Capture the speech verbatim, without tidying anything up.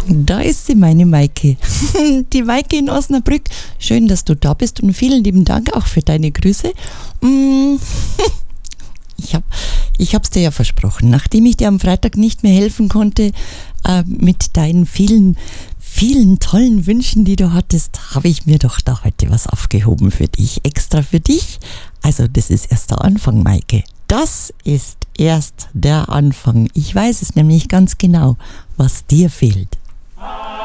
Da ist sie, meine Maike. Die Maike in Osnabrück. Schön, dass du da bist und vielen lieben Dank auch für deine Grüße. Ich habe ich hab's dir ja versprochen. Nachdem ich dir am Freitag nicht mehr helfen konnte äh, mit deinen vielen, vielen tollen Wünschen, die du hattest, habe ich mir doch da heute was aufgehoben für dich. Extra für dich. Also das ist erst der Anfang, Maike. Das ist erst der Anfang. Ich weiß es nämlich ganz genau, was dir fehlt.